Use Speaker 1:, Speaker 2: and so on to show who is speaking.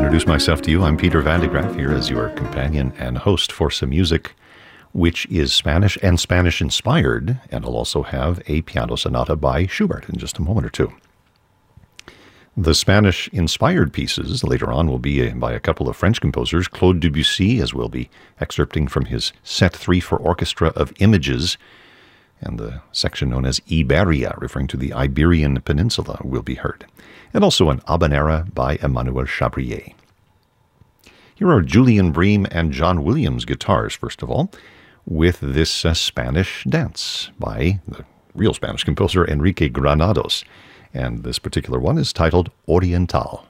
Speaker 1: introduce myself to you. I'm Peter Van de Graaf, here as your companion and host for some music which is Spanish and Spanish-inspired, and I'll also have a piano sonata by Schubert in just a moment or two. The Spanish-inspired pieces later on will be by a couple of French composers, Claude Debussy, as we'll be excerpting from his Set 3 for Orchestra of Images, and the section known as Iberia, referring to the Iberian Peninsula, will be heard. And also an habanera by Emmanuel Chabrier. Here are Julian Bream and John Williams guitars, first of all, with this Spanish dance by the real Spanish composer Enrique Granados. And this particular one is titled Oriental.